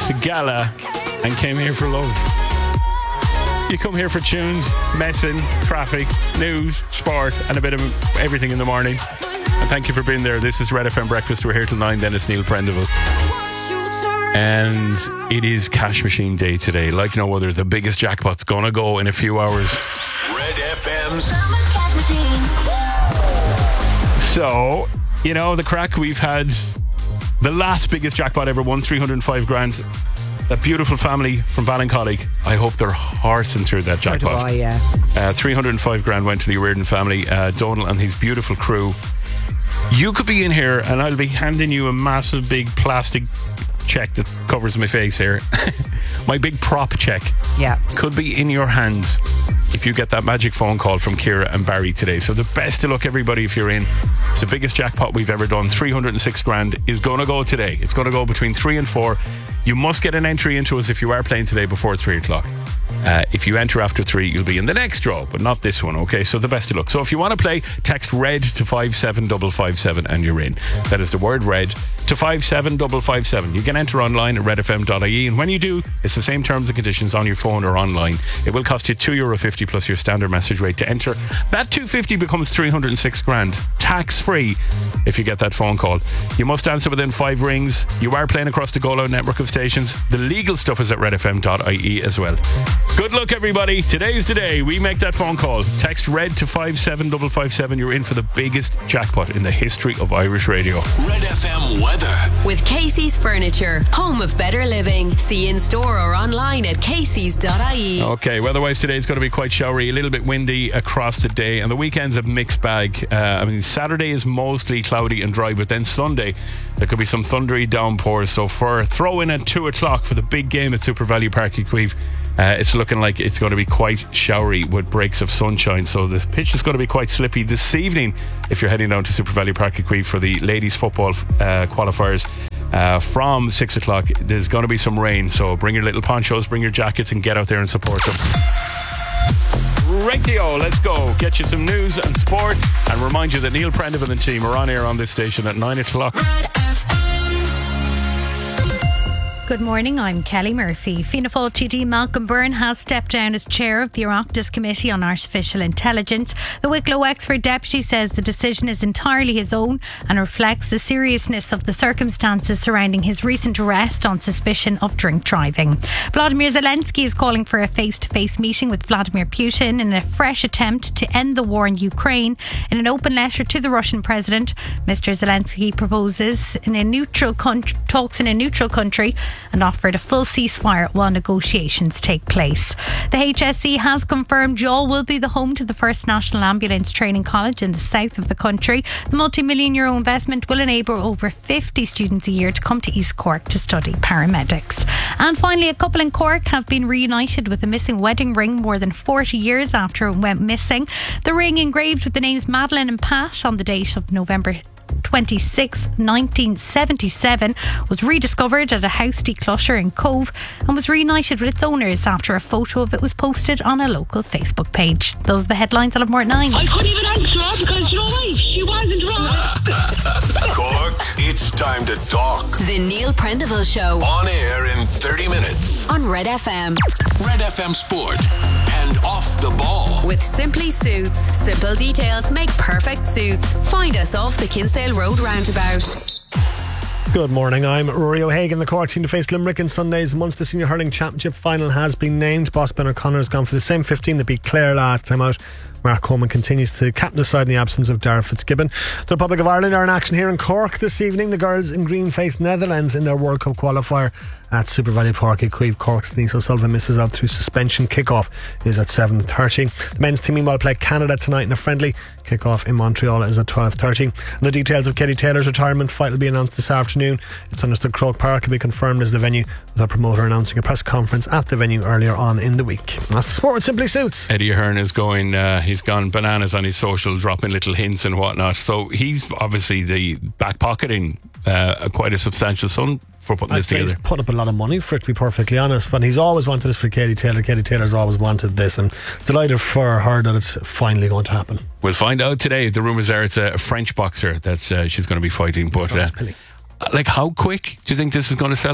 Sigala and Came Here for Love. You come here for tunes, messing, traffic, news, sport, and a bit of everything in the morning. And thank you for being there. This is Red FM Breakfast. We're here till 9. Then it's Neil Prendeville. And it is Cash Machine Day today. Like no other, the biggest jackpot's gonna go in a few hours. Red FM's Cash Machine. So, you know, the crack, we've had the last biggest jackpot ever won, 305 grand. That beautiful family from Ballincollig, I hope they're horsing through that jackpot. So do I, yeah. 305 grand went to the Reardon family, Donal and his beautiful crew. You could be in here and I'll be handing you a massive big plastic check that covers my face here. My big prop check. Yeah. Could be in your hands if you get that magic phone call from Ciara and Barry today. So the best of luck, everybody, if you're in. It's the biggest jackpot we've ever done. 306 grand is going to go today. It's going to go between 3 and 4. You must get an entry into us if you are playing today before 3 o'clock. If you enter after 3, you'll be in the next draw, but not this one, okay? So the best of luck. So if you want to play, text RED to 57557 and you're in. That is the word RED to 57557. You can enter online at redfm.ie, and when you do, it's the same terms and conditions on your phone or online. It will cost you €2.50 plus your standard message rate to enter. That $2.50 becomes 306 grand, tax-free, if you get that phone call. You must answer within 5 rings. You are playing across the Go Loud network of stations. The legal stuff is at redfm.ie as well. Good luck, everybody. Today's the day we make that phone call. Text RED to 57557. You're in for the biggest jackpot in the history of Irish radio. Red FM weather. With Casey's Furniture, home of better living. See in store or online at caseys.ie. Okay, weather-wise today it's going to be quite showery, a little bit windy across the day, and the weekend's a mixed bag. Saturday is mostly cloudy and dry, but then Sunday there could be some thundery downpours. So for throw in at 2 o'clock for the big game at Super Value Park Equive, it's looking like it's going to be quite showery with breaks of sunshine. So the pitch is going to be quite slippy this evening if you're heading down to Super Value Park Equive for the ladies football qualifiers. From 6 o'clock there's going to be some rain, so bring your little ponchos, bring your jackets and get out there and support them. Rightio, let's go get you some news and sport and remind you that Neil Prendeville and team are on air on this station at 9 o'clock. Good morning, I'm Kelly Murphy. Fianna Fáil TD Malcolm Byrne has stepped down as chair of the Oireachtas Committee on Artificial Intelligence. The Wicklow Wexford deputy says the decision is entirely his own and reflects the seriousness of the circumstances surrounding his recent arrest on suspicion of drink driving. Vladimir Zelensky is calling for a face-to-face meeting with Vladimir Putin in a fresh attempt to end the war in Ukraine. In an open letter to the Russian president, Mr. Zelensky proposes talks in a neutral country and offered a full ceasefire while negotiations take place. The HSE has confirmed Youghal will be the home to the first National Ambulance Training College in the south of the country. The multi-million euro investment will enable over 50 students a year to come to East Cork to study paramedics. And finally, a couple in Cork have been reunited with a missing wedding ring more than 40 years after it went missing. The ring, engraved with the names Madeleine and Pat on the date of November 26, 1977, was rediscovered at a house declutter in Cove and was reunited with its owners after a photo of it was posted on a local Facebook page. Those are the headlines. I'll have more at 9. I couldn't even answer her because, you know what, she wasn't wrong. Cork, it's time to talk. The Neil Prendeville Show. On air in 30 minutes. On Red FM. Red FM Sport and Off the Ball. With Simply Suits. Simple details make perfect suits. Find us off the Kinsale Road roundabout. Good morning, I'm Rory O'Hagan. The Cork team to face Limerick in Sunday's Munster Senior Hurling Championship final has been named. Boss Ben O'Connor has gone for the same 15 that beat Clare last time out. Mark Coleman continues to captain the side in the absence of Darragh Fitzgibbon. The Republic of Ireland are in action here in Cork this evening. The girls in green face Netherlands in their World Cup qualifier at Super Value Park Equive. Cork's Denise O'Sullivan misses out through suspension. Kick-off is at 7:30. The men's team meanwhile play Canada tonight in a friendly. Kick-off in Montreal is at 12:30. The details of Katie Taylor's retirement fight will be announced this afternoon. It's understood Croke Park will be confirmed as the venue, with our promoter announcing a press conference at the venue earlier on in the week. That's the sport with Simply Suits. Eddie Ahern is going, he's gone bananas on his social, dropping little hints and whatnot. So he's obviously the back pocketing quite a substantial sum for putting this together. He's put up a lot of money for it, to be perfectly honest, but he's always wanted this for Katie Taylor. Katie Taylor's always wanted this, and delighted for her that it's finally going to happen. We'll find out today. The rumours are it's a French boxer that she's going to be fighting, but like, how quick do you think this is going to sell out?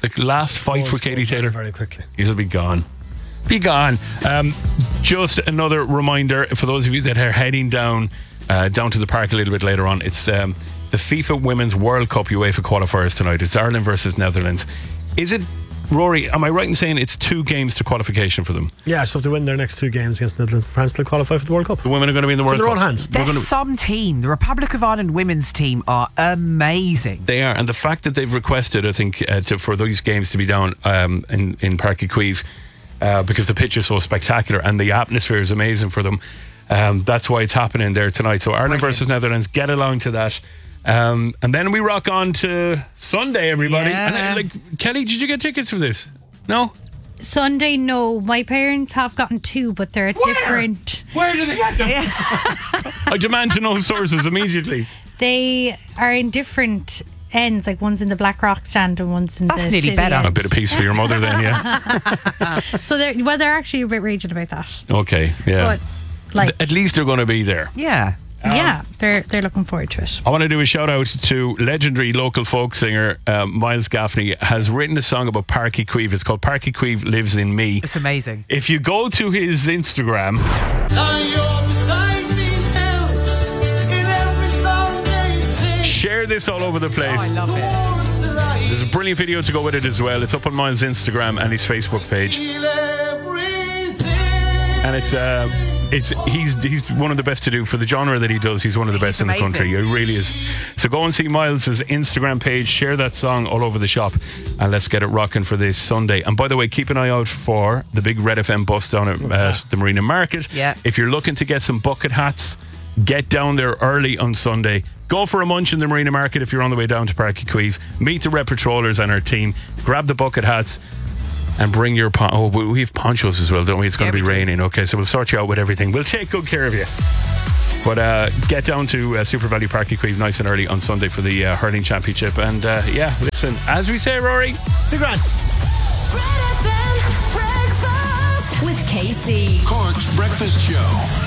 the last fight for Katie Taylor. Very quickly. It'll be gone. Be gone. Just another reminder for those of you that are heading down to the park a little bit later on. It's the FIFA Women's World Cup UEFA qualifiers tonight. It's Ireland versus Netherlands. Is it, Rory, am I right in saying it's 2 games to qualification for them? Yeah, so if they win their next 2 games against Netherlands, France will qualify for the World Cup. The women are going to be in the World Cup. In their own hands. There's some team. The Republic of Ireland women's team are amazing. They are, and the fact that they've requested, I think, for these games to be down in Páirc Uí Chaoimh, because the pitch is so spectacular and the atmosphere is amazing for them. That's why it's happening there tonight. So Ireland versus Netherlands, get along to that. And then we rock on to Sunday, everybody. Yeah. And Kelly, did you get tickets for this? No? Sunday, no. My parents have gotten 2, but they're at different. Where did they get them? I demand to know sources immediately. They are in different ends. Like one's in the Black Rock stand and one's in That's the nearly city better. end. A bit of peace for your mother then, yeah. So they're actually a bit raging about that. Okay, yeah. But At least they're going to be there. Yeah. they're looking forward to it. I want to do a shout out to legendary local folk singer Miles Gaffney. Has written a song about Páirc Uí Chaoimh. It's called Páirc Uí Chaoimh Lives in Me. It's amazing. If you go to his Instagram, share this all over the place. I love it. There's a brilliant video to go with it as well. It's up on Miles' Instagram and his Facebook page. And he's one of the best to do for the genre that he does. He's one of the best in the country. He really is. So go and see Miles' Instagram page, share that song all over the shop, and let's get it rocking for this Sunday. And by the way, keep an eye out for the big Red FM bus down at the Marina Market. Yeah. If you're looking to get some bucket hats, get down there early on Sunday. Go for a munch in the Marina Market if you're on the way down to Páirc Uí Chaoimh. Meet the Red Patrollers and our team. Grab the bucket hats and bring your we have ponchos as well, don't we? It's going to be raining. Okay, so we'll sort you out with everything. We'll take good care of you. But get down to Super Value Páirc Uí Chaoimh nice and early on Sunday for the hurling championship. And listen, as we say, Rory, the grand. Red FM Breakfast with KC. Cork's Breakfast Show.